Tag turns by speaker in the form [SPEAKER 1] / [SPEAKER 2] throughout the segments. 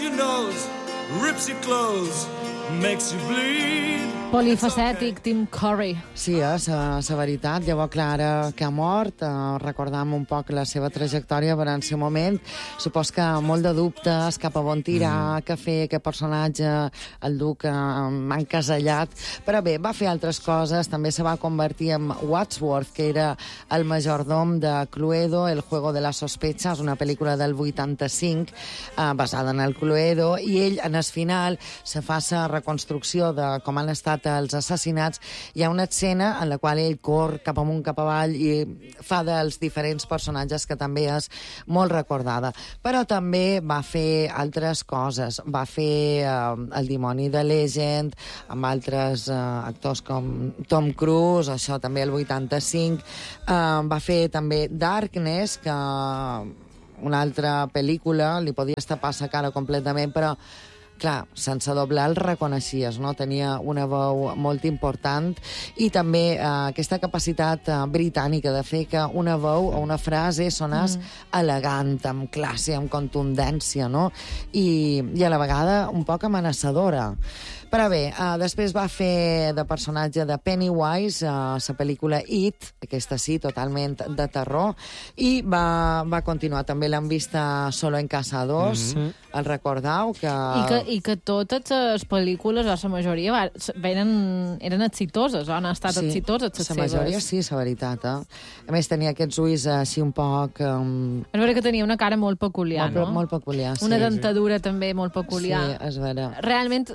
[SPEAKER 1] your nose, rips your clothes, makes you bleed.
[SPEAKER 2] Polifacètic, Tim Curry.
[SPEAKER 3] Sí, la veritat. Llavors, Clara, que ha mort, recordam un poc la seva trajectòria, però en seu moment supos que molt de dubtes cap a on tirar, què fer, aquest personatge, el duc encasellat. Però bé, va fer altres coses, també se va convertir en Wadsworth, que era el majordom de Cluedo, El juego de la sospecha, és una pel·lícula del 85, basada en el Cluedo, i ell, en el final, se fa la reconstrucció de com han estat els assassinats. Hi ha una escena en la qual ell cor cap amunt, cap avall i fa dels diferents personatges, que també és molt recordada. Però també va fer altres coses. Va fer El dimoni de Legend, amb altres actors com Tom Cruise, això també el 85. Va fer també Darkness, que una altra pel·lícula, li podia tapar la cara completament, però clar, sense doblar el reconeixies, no? Tenia una veu molt important i també aquesta capacitat britànica de fer que una veu o una frase sonés elegant, amb classe, amb contundència, no? I a la vegada un poc amenaçadora. Però bé, després va fer de personatge de Pennywise a la pel·lícula It, aquesta sí, totalment de terror, i va continuar. També l'han vist a Solo en Casa 2, el recordeu?
[SPEAKER 2] I que totes les pel·lícules, la majoria, eren exitoses, han estat exitoses, les seves.
[SPEAKER 3] La majoria sí, la veritat. A més, tenia aquests ulls així un poc...
[SPEAKER 2] És vera que tenia una cara molt peculiar, no?
[SPEAKER 3] Molt peculiar, sí.
[SPEAKER 2] Una dentadura també molt peculiar.
[SPEAKER 3] Sí, és vera.
[SPEAKER 2] Realment,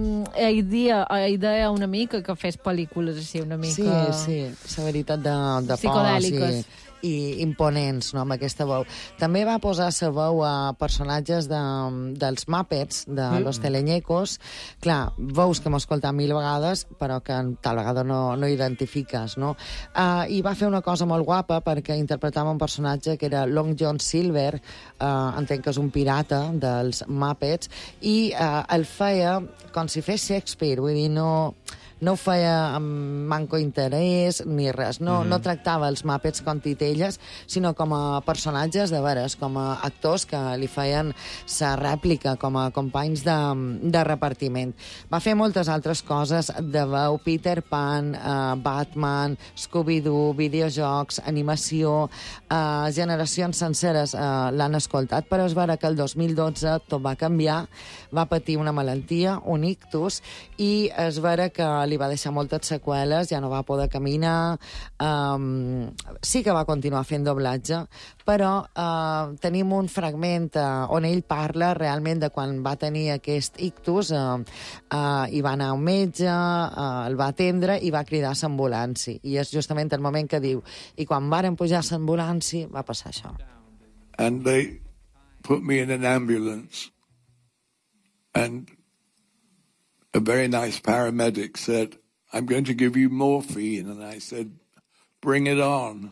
[SPEAKER 2] idea una mica que fes pel·lícules així una mica...
[SPEAKER 3] Sí, la veritat de
[SPEAKER 2] psicodèliques.
[SPEAKER 3] I imponents, no?, amb aquesta veu. També va posar la veu a personatges dels Muppets, de Los Teleñecos. Clar, veus que hem escoltat 1000 vegades, però que tal vegada no identifiques, no? I va fer una cosa molt guapa, perquè interpretava un personatge que era Long John Silver, entenc que és un pirata dels Muppets, i el feia com si fes Shakespeare, vull dir, no ho feia amb manco interès ni res. No tractava els Muppets com titelles, sinó com a personatges de veres, com a actors que li feien sa rèplica, com a companys de repartiment. Va fer moltes altres coses de veu: Peter Pan, Batman, Scooby-Doo, videojocs, animació, generacions senceres l'han escoltat, però és vera que el 2012 tot va canviar, va patir una malaltia, un ictus, i és vera que li va deixar moltes seqüeles, ja no va poder caminar, sí que va continuar fent doblatge, però tenim un fragment on ell parla realment de quan va tenir aquest ictus, i va anar a un metge, el va atendre i va cridar a l'ambulància. I és justament el moment que diu, i quan varen pujar a l'ambulància va passar això.
[SPEAKER 4] And they put me in an ambulance and a very nice paramedic said, I'm going to give you morphine. And I said, bring it on.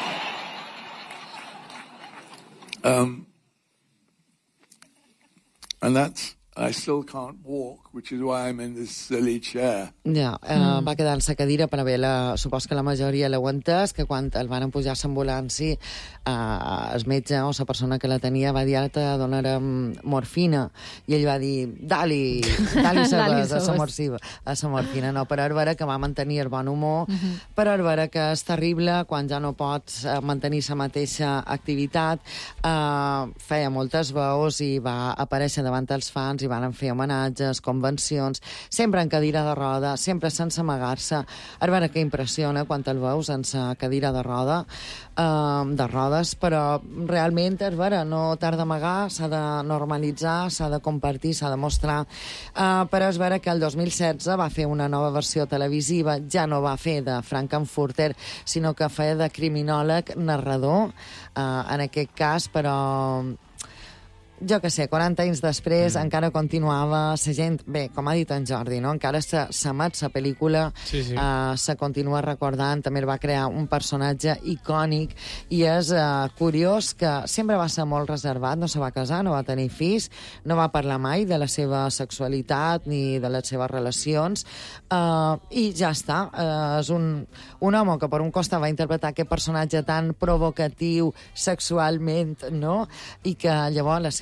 [SPEAKER 4] And that's, I still can't walk, which is why I'm in this silly chair.
[SPEAKER 3] Ja, va quedar en sa cadira, però bé, supos que la majoria l'heu entès, que quan el van pujar a l'ambulància, el metge o la persona que la tenia va dir, ara te donarem morfina, i ell va dir, dali sabes, a la morfina, no, però és vera que va mantenir el bon humor, però és vera que és terrible quan ja no pots mantenir la mateixa activitat. Feia moltes veus i va aparèixer davant els fans i van fer homenatges, convencions, sempre en cadira de roda, sempre sense amagar-se. És vera que impressiona quan el veus en sa cadira de rodes, però realment és vera, no t'has d'amagar, s'ha de normalitzar, s'ha de compartir, s'ha de mostrar. Però és vera que el 2016 va fer una nova versió televisiva, ja no va fer de Frankenfurter, sinó que feia de criminòleg narrador, en aquest cas, però jo que sé, 40 anys després encara continuava la gent, bé, com ha dit en Jordi, no? Encara s'emet la pel·lícula, se continua recordant, també va crear un personatge icònic, i és curiós que sempre va ser molt reservat, no se va casar, no va tenir fills, no va parlar mai de la seva sexualitat ni de les seves relacions, i ja està. És un home que per un costat va interpretar aquest personatge tan provocatiu sexualment, no? I que llavors la seva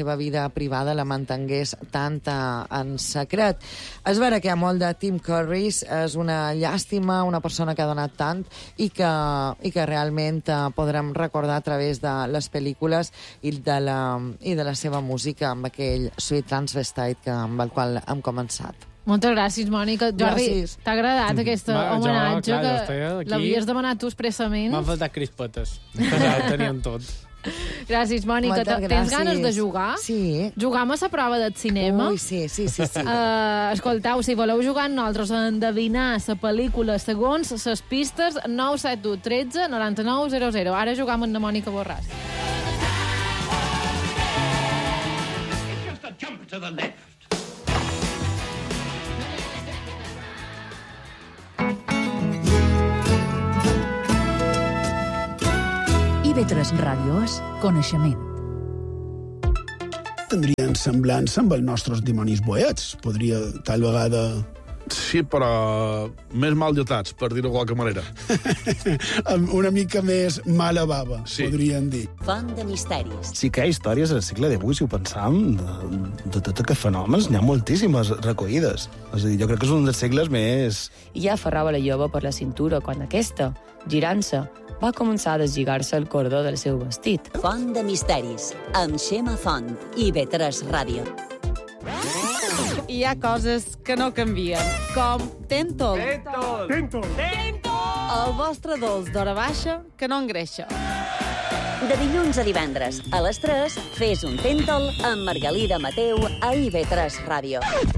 [SPEAKER 3] seva vida privada la mantingués tant en secret. És vera que hi ha molt de Tim Curry, és una llàstima, una persona que ha donat tant i que realment podrem recordar a través de les pel·lícules i de la seva música amb aquell Sweet Transvestite amb el qual hem començat.
[SPEAKER 2] Moltes gràcies, Mònica. Jordi, t'ha agradat aquest homenatge que l'havies demanat tu expressament?
[SPEAKER 5] M'han faltat crispetes. Ja ho teníem tot.
[SPEAKER 2] Gràcies, Mònica. Tens ganes de jugar?
[SPEAKER 3] Sí.
[SPEAKER 2] Juguem a la prova del cinema?
[SPEAKER 3] Ui, sí.
[SPEAKER 2] Escolteu, si voleu jugar amb nosaltres a endevinar la pel·lícula segons les pistes, 971 13 99 00. Ara juguem amb la Mònica Borràs.
[SPEAKER 6] It's just a jump to the left.
[SPEAKER 7] IB3 Ràdio és coneixement.
[SPEAKER 8] Tindrien semblança amb els nostres dimonis boets. Podria, tal vegada...
[SPEAKER 9] Sí, però més mal dotats, per dir-ho de qualque manera.
[SPEAKER 8] Una mica més mala bava, sí. Podríem dir.
[SPEAKER 10] Font de misteris.
[SPEAKER 11] Sí que hi ha històries al segle XIX, si ho pensam, de tots aquests fenòmens, n'hi ha moltíssimes recollides. És a dir, jo crec que és un dels segles més...
[SPEAKER 12] I ja aferrava la jove per la cintura quan aquesta, girant-se, va començar a deslligar-se el cordó del seu vestit.
[SPEAKER 10] Font de misteris, amb Xema Font i IB3 Ràdio.
[SPEAKER 13] Hi ha coses que no canvien, com Tentol.
[SPEAKER 6] Tentol.
[SPEAKER 13] El vostre dolç d'hora baixa que no engreixa.
[SPEAKER 10] De dilluns a divendres, a les 3, fes un Tentol amb Margalida Mateu a IB3 Ràdio.